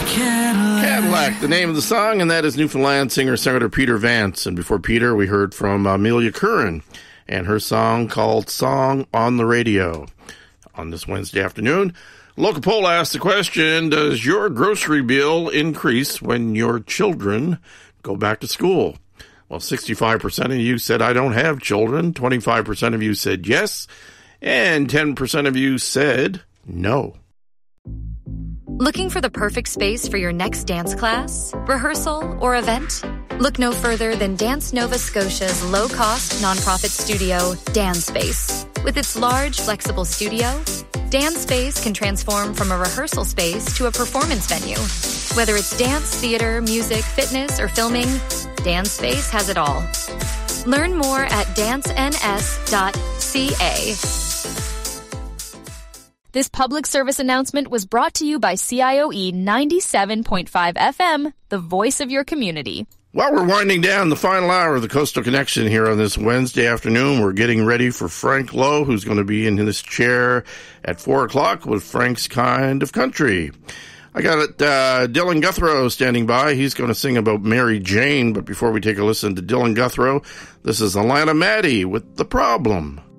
Cadillac, the name of the song, and that is Newfoundland singer-songwriter Peter Vance. And before Peter, we heard from Amelia Curran and her song called Song on the Radio. On this Wednesday afternoon, local poll asked the question, does your grocery bill increase when your children go back to school? Well, 65% of you said, I don't have children. 25% of you said yes. And 10% of you said no. Looking for the perfect space for your next dance class, rehearsal, or event? Look no further than Dance Nova Scotia's low-cost nonprofit studio, Dance Space. With its large, flexible studio, Dance Space can transform from a rehearsal space to a performance venue. Whether it's dance, theater, music, fitness, or filming, Dance Space has it all. Learn more at dancens.ca. This public service announcement was brought to you by CIOE 97.5 FM, the voice of your community. Well, we're winding down the final hour of the Coastal Connection here on this Wednesday afternoon. We're getting ready for Frank Lowe, who's going to be in his chair at 4 o'clock with Frank's Kind of Country. I got Dylan Guthrow standing by. He's going to sing about Mary Jane. But before we take a listen to Dylan Guthrow, this is Alana Maddie with The Problem.